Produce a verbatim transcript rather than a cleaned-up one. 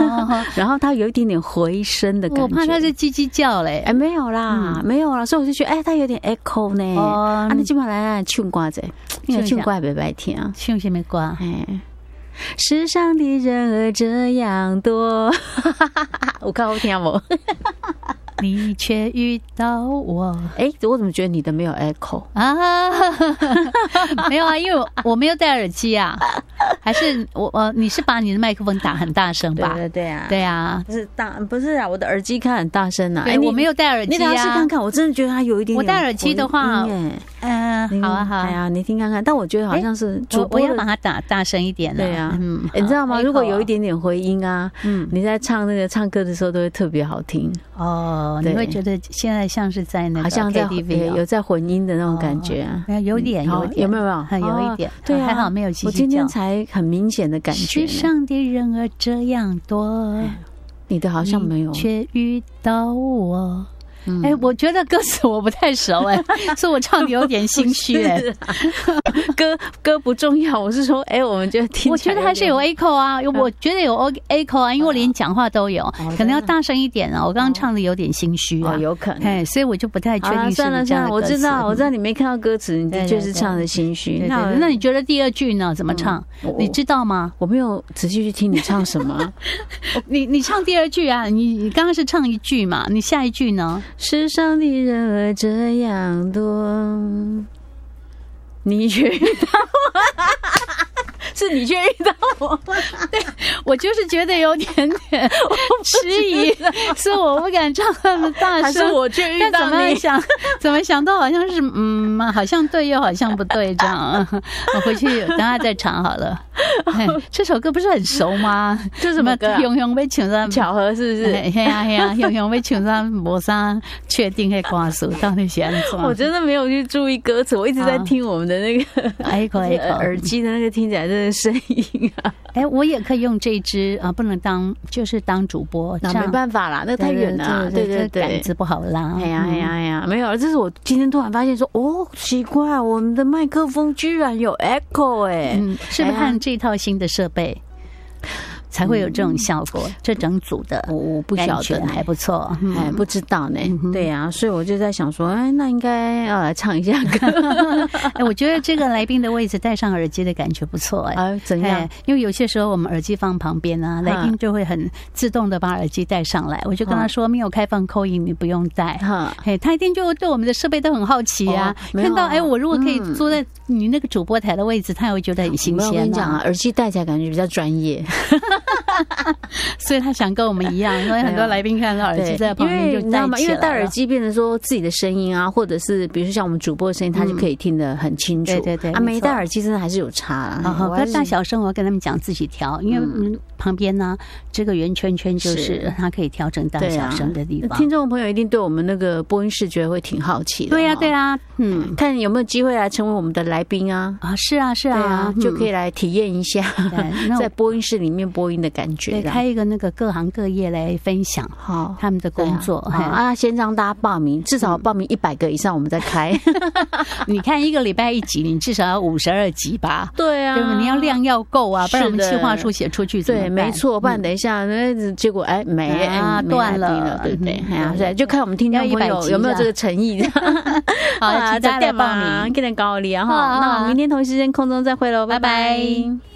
哦，然后它有一点点回声的感觉。 我怕它是叽叽叫嘞。 哎，没有啦，嗯、没有啦，所以我就觉得，哎，它有点 echo 呢。哦，啊，你今晚来来唱歌者，那个唱歌也白听， 唱什么歌？ 哎，世上的人儿这样多，我看好听不？ 你却遇到我， 哎，我怎么觉得你的没有 echo 啊？没有啊，因为我我没有戴耳机啊，还是我呃，你是把你的麦克风打很大声吧？ 对对对啊， 对啊， 不是大不是啊，我的耳机开很大声啊。 哎，我没有戴耳机啊， 你等下试看看，我真的觉得它有一点点。 我戴耳机的话，嗯，好啊好啊， 哎呀，你听看看，但我觉得好像是主播我要把它打大声一点。 对啊，嗯，你知道吗？如果有一点点回音啊，嗯，你在唱那个唱歌的时候都会特别好听哦。你会觉得现在像是在那个好像在 K T V 有在混音的那种感觉啊， 有点有点有没有没有有一点， 对啊， 还好没有叽叽叫。 我今天才很明显的感觉， 世上的人儿这样多， 你的好像没有， 却遇到我。哎、欸，我觉得歌词我不太熟哎、欸，所以我唱的有点心虚哎、欸。 歌歌不重要，我是说，哎、欸，我们觉得听， 我觉得还是有 echo 啊，我觉得有 echo 啊，因为我连讲话都有，嗯、可能要大声一点啊。我刚刚唱的有点心虚啊、 哦，有可能， 哎，所以我就不太确定是不是这样的歌词。 算了算了，我知道，我知道你没看到歌词，你的确是唱的心虚。 那那你觉得第二句呢？怎么唱？嗯、你知道吗？ 我没有仔细去听你唱什么。 你你唱第二句啊？你你刚刚是唱一句嘛？你下一句呢？ 世上的人儿这样多，你却遇到我，是你却遇到我。 对，我就是觉得有点点迟疑，所以我不敢唱那么大声。 还是我却遇到你？ 但怎么想，怎么想到好像是嗯，好像对又好像不对这样。我回去等下再唱好了。这首歌不是很熟吗？ 这什么歌、啊？ 雄雄被唱上巧合是不是？ 嘿呀嘿呀，雄雄被唱上没啥确定的歌词，到底是安怎？ 我真的没有去注意歌词，我一直在听我们的那个耳机的那个听起来的声音啊。 哎，我也可以用这支啊，不能当就是当主播， 那没办法啦，那太远了，对对对， 杆子不好拉。 哎呀哎呀哎呀，没有了，这是我今天突然发现说，哦，奇怪，我们的麦克风居然有 echo 哎， 嗯，是不是看这套新的设备才会有这种效果？嗯、这整组的我我不晓得， 还不错， 嗯、哎，不知道呢。嗯、对呀、啊，所以我就在想说，哎，那应该要来唱一下歌。 哎，我觉得这个来宾的位置戴上耳机的感觉不错哎。 啊，怎样？ 因为有些时候我们耳机放旁边啊，来宾就会很自动的把耳机带上来。我就跟他说，没有开放扣音，你不用带。哎，他一定就对我们的设备都很好奇啊。哦、看到哎，我如果可以坐在你那个主播台的位置，他也会觉得很新鲜、啊。 我跟你讲啊，耳机戴起来感觉比较专业。 所以他想跟我们一样，因为很多来宾看到耳机在旁边就戴起来了。因为你知道吗？ 因为戴耳机变成说自己的声音啊，或者是比如说像我们主播的声音，他就可以听得很清楚。 对对对， 啊，没戴耳机真的还是有差啊。 好，可大小声我要跟他们讲自己调，因为嗯旁边呢这个圆圈圈就是它可以调整大小声的地方。 听众朋友一定对我们那个播音室觉得会挺好奇的。 对呀对呀，嗯， 看有没有机会来成为我们的来宾啊？ 啊，是啊是啊， 就可以来体验一下在播音室里面播音的感觉。 对，开一个那个各行各业来分享好他们的工作啊，先让大家报名，至少报名一百个以上，我们再开。 你看一个礼拜一集，你至少要五十二集吧？ 对啊， 对吧？你要量要够啊，不然我们企划书写出去怎么办？ 对，没错，不然等一下那结果哎没啊断了， 对不对？哎呀，所以就看我们听众朋友有没有这个诚意。 好，期待来报名， 更能搞你啊哈！那我们明天同一时间空中再会喽，拜拜。